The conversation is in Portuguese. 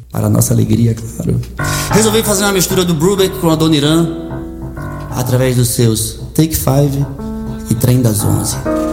para a nossa alegria, claro. Resolvi fazer uma mistura do Brubeck com a Adoniran através dos seus Take 5 e Trem das 11.